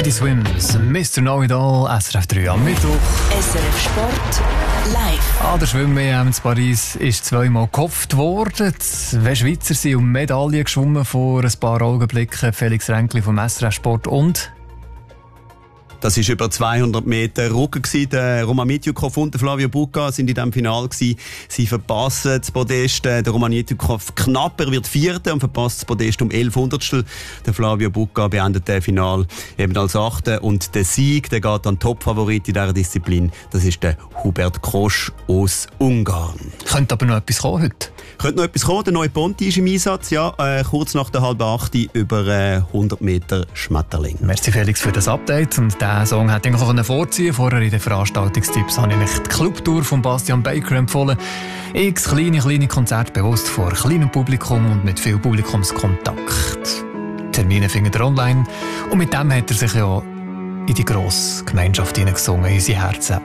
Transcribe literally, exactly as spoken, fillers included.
Teddy Swims, Mister Know-It-All, S R F drei am Mittwoch. S R F Sport live. Ah, der Schwimmen-E M in Paris ist zweimal gehofft worden. Zwei Schweizer sind um Medaillen geschwommen vor ein paar Augenblicken. Felix Ränkli vom S R F Sport und... Das war über zweihundert Meter Rücken. Der Roman Mitjukov und der Flavio Bucca sind in diesem Finale gewesen. Sie verpassen das Podest. Der Roman Mitjukov knapper wird Vierter und verpasst das Podest um elf Hundertstel. Der Flavio Bucca beendet das Finale eben als Achter. Und der Sieg, der geht an Top-Favorit in dieser Disziplin. Das ist der Hubert Krosch aus Ungarn. Könnte aber noch etwas kommen heute. Könnte noch etwas kommen. Der neue Ponti ist im Einsatz. Ja, äh, kurz nach der halben acht über äh, hundert Meter Schmetterling. Merci Felix für das Update. Und diesen Song hätte ich noch vorziehen. Vorher in den Veranstaltungstipps habe ich die Clubtour von Bastian Baker empfohlen. X kleine, kleine Konzerte bewusst vor kleinem Publikum und mit viel Publikumskontakt. Termine findet ihr online. Und mit dem hat er sich ja in die grosse Gemeinschaft hineingesungen, in unsere Herzen.